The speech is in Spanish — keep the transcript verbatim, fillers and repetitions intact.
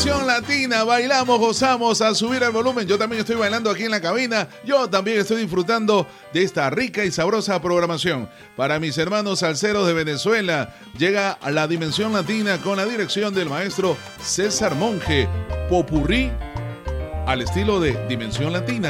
Dimensión Latina, bailamos, gozamos, a subir el volumen. Yo también estoy bailando aquí en la cabina. Yo también estoy disfrutando de esta rica y sabrosa programación. Para mis hermanos salseros de Venezuela, llega a la Dimensión Latina con la dirección del maestro César Monge. Popurrí al estilo de Dimensión Latina.